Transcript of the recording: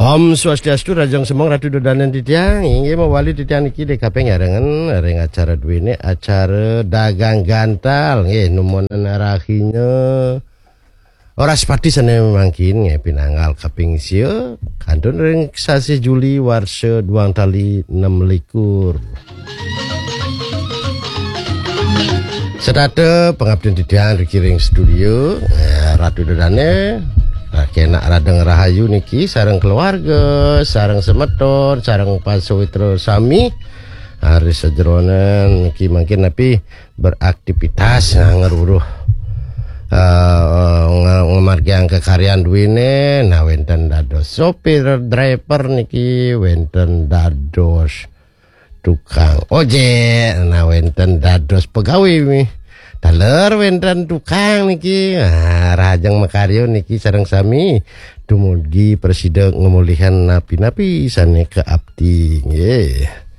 Om Swastiastu Rajang Semong Ratu Dodanen Titiang inggih mawali titiang niki DKP ngarengen ring acara duwene acara dagang gantal nggih numonen arahinya ora sepati sene mangkin nggih pinanggal kaping sieu kantun ring sasi Juli warsa duang tali 26. Sedate pengabdian titiang dikiring studio Ratu Dodane kena radeng rahayu niki sareng keluarga, sareng semeton, sareng pasawitra sami hari sejeronen niki mungkin tapi beraktivitas ngeruruh ngamargiang kekaryan duwine nah wenten dados sopir driver niki wenten dados tukang ojek nah wenten dados pegawai taler wenten tukang niki rajang makaryo niki sareng sami dumugi presiden ngemulihan napi-napi sane ke abdi nggih.